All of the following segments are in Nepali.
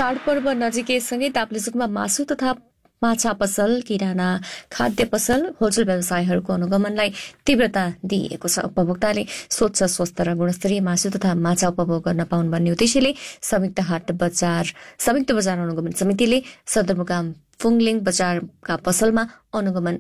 चाडपर्व नजिकैसँगै ताप्लेजुङमा मासु तथा माछा पसल, किराना, खाद्य पसल, होटल व्यवसायहरूको अनुगमनलाई तीव्रता दिइएको छ। उपभोक्ताले स्वच्छ, स्वस्थ र गुणस्तरीय मासु तथा माछा उपभोग गर्न पाउन् भन्ने उद्देश्यले संयुक्त बजार अनुगमन समितिले सदरमुकाम फुङलिङ बजारका पसलमा अनुगमन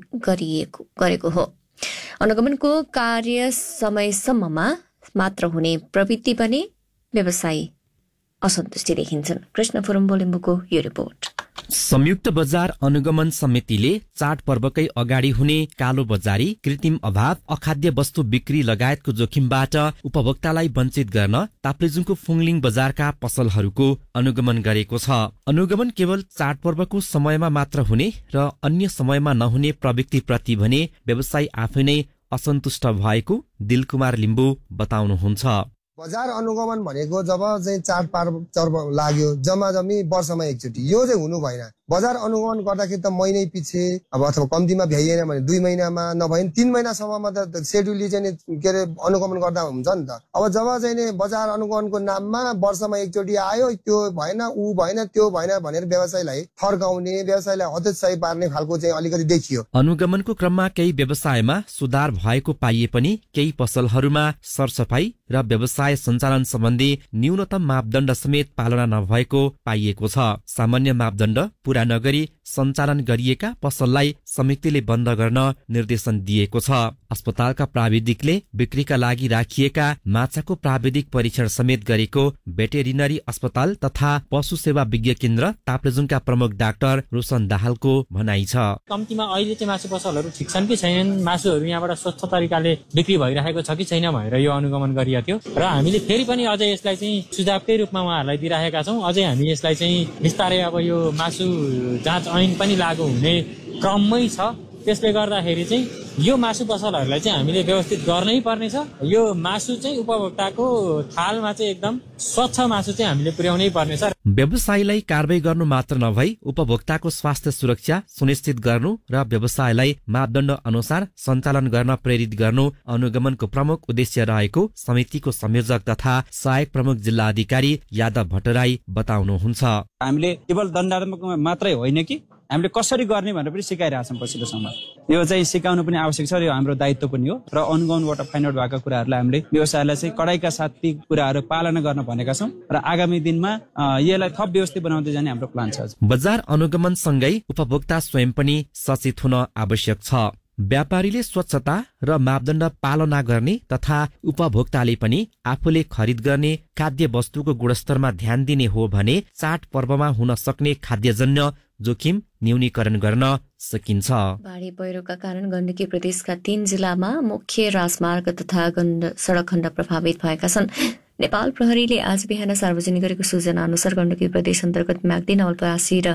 गरेको हो। अनुगमनको कार्य समयसम्ममा मात्र हुने प्रवृत्ति पनि व्यवसायी असन्तुष्टि देखिन्छन्। कृष्ण फुरुम्बो लिम्बुको यो रिपोर्ट। संयुक्त बजार अनुगमन समितिले चाडपर्वकै अगाडि हुने कालो बजारी, कृत्रिम अभाव, अखाद्य वस्तु बिक्री लगायतको जोखिमबाट उपभोक्तालाई वञ्चित गर्न ताप्लेजुङको फुङलिङ बजारका पसलहरूको अनुगमन गरेको छ। अनुगमन केवल चाडपर्वको समयमा मात्र हुने र अन्य समयमा नहुने प्रवृत्तिप्रति भने व्यवसायी आफै नै असन्तुष्ट भएको दिलकुमार लिम्बू बताउनुहुन्छ। बजार अनुगमन भनेको जब चाहिँ चाडपर्व लाग्यो जम्मी वर्षमा एकचोटि, यो चाहिँ हुनु भएन। बजार अनुगमन गर्दाखेरि त महिनै पछि अथवा कम्तीमा भ्याइएन भने 2 महिनामा नभए 3 महिनासम्ममा त सेड्युलले चाहिँ के अरे अनुगमन गर्दा हुन्छ नि त। अब जब चाहिँ बजार अनुगमनको नाममा वर्षमा एकचोटि आयो, त्यो भएन, ऊ भएन, त्यो भएन भनेर व्यवसायलाई थर्काउने, व्यवसायलाई हतोत्साही पार्ने खालको चाहिँ अलिकति देखियो। अनुगमनको क्रममा केही व्यवसायमा सुधार भएको पाइए पनि केही पसलहरूमा सरसफाई र व्यवसाय सञ्चालन सम्बन्धी न्यूनतम मापदण्ड समेत पालना नभएको पाइएको छ। सामान्य मापदण्ड पूरा नगरी सञ्चालन गरिएका पसललाई समितिले बन्द गर्न निर्देशन दिएको छ। अस्पतालका प्राविधिकले बिक्रीका लागि राखिएका माछाको प्राविधिक परीक्षण समेत गरेको भेटेरिनरी अस्पताल तथा पशु सेवा विज्ञ केन्द्र ताप्लेजुङका प्रमुख डाक्टर रोशन दाहालको भनाइ छ। कम्तीमा अहिले चाहिँ मासु पसलहरू ठिक छन् कि छैनन्, मासुहरू यहाँबाट स्वच्छ तरिकाले बिक्री भइरहेको छ कि छैन भनेर यो अनुगमन गरिएको थियो र हामीले फेरि पनि अझै यसलाई चाहिँ सुझावकै रूपमा उहाँहरूलाई दिइरहेका छौँ। अझै हामी यसलाई चाहिँ बिस्तारै अब यो मासु जाँच ऐन पनि लागू हुने क्रममै छ। त्यसले गर्दाखेरि चाहिँ यो मासु पसलहरूलाई चाहिँ हामीले व्यवस्थित गर्नै पर्नेछ। यो मासु चाहिँ उपभोक्ताको थालमा चाहिँ एकदम स्वच्छ मासु चाहिँ हामीले पुर्याउनै पर्नेछ। व्यवसायीलाई कारबाही गर्नु मात्र नभई उपभोक्ताको स्वास्थ्य सुरक्षा सुनिश्चित गर्नु र व्यवसायलाई मापदण्ड अनुसार सञ्चालन गर्न प्रेरित गर्नु अनुगमनको प्रमुख उद्देश्य रहेको समितिको संयोजक तथा सहायक प्रमुख जिल्ला अधिकारी यादव भट्टराई बताउनुहुन्छ। हामीले केवल दण्डात्मक मात्रै होइन कि हामीले कसरी गर्ने भनेर पनि सिकाइरहेको छौँ पछिल्लो समय। यो चाहिँ सिकाउनु पनि आवश्यक छ र यो हाम्रो दायित्व पनि हो र अनुगमनबाट फाइन्ड आउट भएको कुराहरूलाई हामीले व्यवसायलाई चाहिँ कडाइका साथ ती कुराहरू पालना गर्न भनेका छौँ र आगामी दिनमा यसलाई थप व्यवस्थित बनाउँदै जाने हाम्रो प्लान छ। बजार अनुगमन सँगै उपभोक्ता स्वयं पनि सचेत हुन आवश्यक छ। व्यापारीले स्वच्छता र मापदण्ड पालना गर्ने तथा उपभोक्ताले पनि आफूले खरिद गर्ने खाद्य वस्तुको गुणस्तरमा ध्यान दिने हो भने चाडपर्वमा हुन सक्ने खाद्यजन्य जोखिम न्यूनीकरण गर्न सकिन्छ। बाढी पहिरोका कारण गण्डकी प्रदेशका 3 जिल्लामा मुख्य राजमार्ग तथा सडक खण्ड प्रभावित भएका छन्। नेपाल प्रहरीले आज बिहान सार्वजनिक गरेको सूचना अनुसार गण्डकी प्रदेश अन्तर्गत म्याग्दी, नवलपरासी र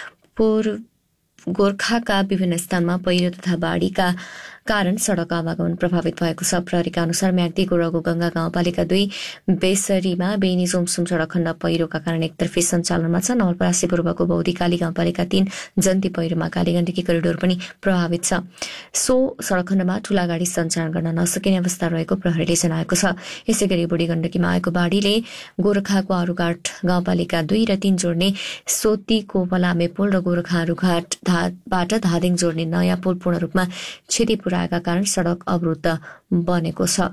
गोर्खाका विभिन्न स्थानमा पहिरो तथा बाढीका कारण सड़क आवागमन प्रभावित भएको छ। प्रहरीका अनुसार म्याग्दीको रघुगंगा गाउँपालिका 2 बेसरीमा बेनी जोमसुम सड़क खण्ड पहिरोका कारण एकतर्फी सञ्चालनमा छ। नवलपरासी पूर्वको बौद्धकाली गाउँपालिका 3 जन्ती पहिरोमा कालीगण्डकी करिडोर पनि प्रभावित छ। सो सड़क खण्डमा ठूला गाडी सञ्चालन गर्न नसकिने अवस्था रहेको प्रहरीले जनाएको छ। यसैगरी बुढी गण्डकीमा आएको बाढीले गोरखाको आरुघाट गाउँपालिका 2 र 3 जोड्ने सोतीको मलामे पुल र गोरखाहरूघाटबाट धादिङ जोड्ने नयाँ पुल पूर्ण रूपमा क्षति पुर्याएका कारण सड़क अवरुद्ध बनेको छ।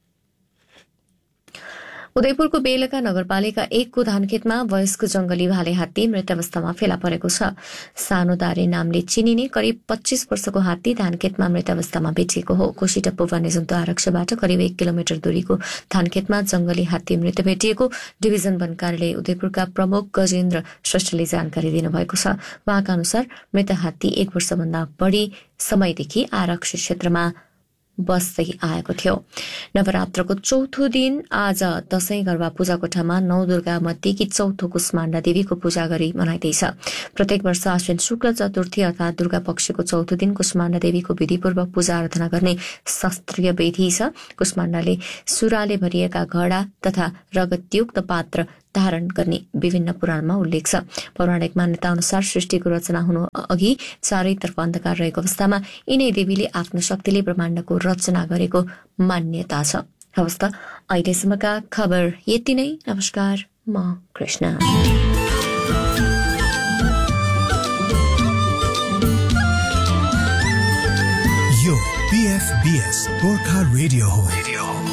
उदयपुरको बेलका नगरपालिका 1 को धानखेतमा वयस्क जंगली भाले हात्ती मृत अवस्थामा फेला परेको छ। सानो दारे नामले चिनिने करिब 25 वर्षको हात्ती धानखेतमा मृत अवस्थामा भेटिएको हो। कोशीटप्पु वन्यजन्तु आरक्षबाट करिब 1 किलोमिटर दूरीको धानखेतमा जंगली हात्ती मृत भेटिएको डिभिजन वन कार्यालय उदयपुरका प्रमुख गजेन्द्र श्रेष्ठले जानकारी दिनुभएको छ। उहाँका अनुसार मृत हात्ती 1 वर्षभन्दा बढ़ी समयदेखि आरक्षित क्षेत्रमा बस्दै आएको थियो। नवरात्रको चौथो दिन आज दशैं गरबा पूजा कोठामा 9 दुर्गा मध्येकी चौथो कुष्माण्डा देवीको पूजा गरी मनाइँदैछ। प्रत्येक वर्ष आश्विन शुक्ल चतुर्थी अर्थात दुर्गा पक्षको चौथो दिन कुष्माण्डा देवीको विधिपूर्वक पूजा आराधना गर्ने शास्त्रीय विधि छ। कुष्माण्डाले सुराले भरिएका घडा तथा रगतयुक्त पात्र धारण गर्ने विभिन्न पुराणमा उल्लेख छ। पौराणिक मान्यता अनुसार सृष्टिको रचना हुनु अघि चारैतर्फ अन्धकार रहेको अवस्थामा यिनै देवीले आफ्नो शक्तिले ब्रह्माण्डको रचना गरेको मान्यता छ। हवस् त अहिलेसम्मका खबर यति नै। नमस्कार, म कृष्ण। PFBS गोर्खा रेडियो हो